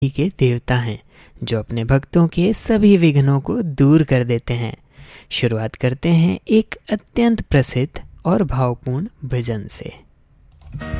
के देवता हैं जो अपने भक्तों के सभी विघ्नों को दूर कर देते हैं। शुरुआत करते हैं एक अत्यंत प्रसिद्ध और भावपूर्ण भजन से।